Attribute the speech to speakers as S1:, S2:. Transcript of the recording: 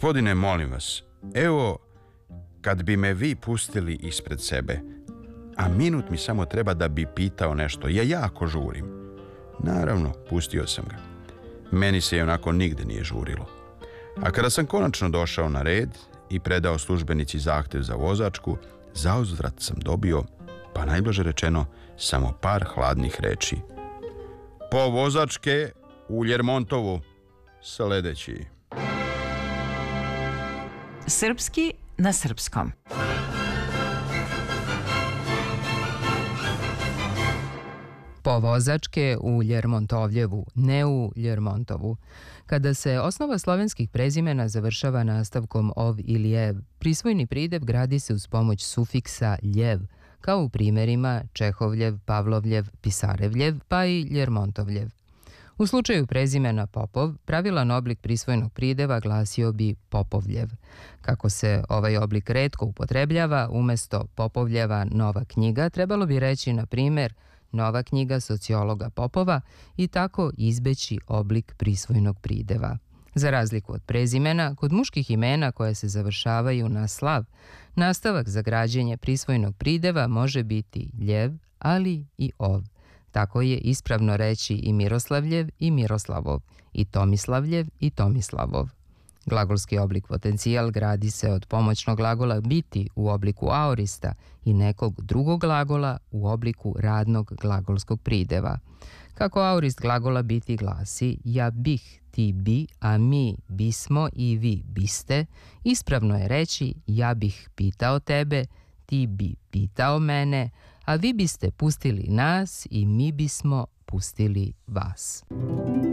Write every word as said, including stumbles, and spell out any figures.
S1: Gospodine, molim vas, evo, kad bi me vi pustili ispred sebe, a minut mi samo treba da bi pitao nešto, ja jako žurim. Naravno, pustio sam ga. Meni se onako nigde nije žurilo. A kada sam konačno došao na red i predao službenici zahtev za vozačku, zauzvrat sam dobio, pa najblaže rečeno, samo par hladnih reči. Po vozačke u Ljermontovu, sledeći.
S2: Srpski na srpskom.
S3: Povozačke u Ljermontovljevu, ne u Ljermontovu. Kada se osnova slovenskih prezimena završava nastavkom ov ili ev, prisvojni pridev gradi se uz pomoć sufiksa ljev, kao u primjerima Čehovljev, Pavlovljev, Pisarevljev, pa i Ljermontovljev. U slučaju prezimena Popov, pravilan oblik prisvojnog prideva glasio bi Popovljev. Kako se ovaj oblik retko upotrebljava, umesto Popovljeva nova knjiga, trebalo bi reći, na primjer, nova knjiga sociologa Popova i tako izbeći oblik prisvojnog prideva. Za razliku od prezimena, kod muških imena koje se završavaju na slav, nastavak za građenje prisvojnog prideva može biti ljev, ali i ov. Tako je ispravno reći i Miroslavljev i Miroslavov, i Tomislavljev i Tomislavov. Glagolski oblik potencijal gradi se od pomoćnog glagola biti u obliku aorista i nekog drugog glagola u obliku radnog glagolskog prideva. Kako aorist glagola biti glasi ja bih, ti bi, a mi bismo i vi biste, ispravno je reći ja bih pitao tebe, ti bi pitao mene, a vi biste pustili nas i mi bismo pustili vas.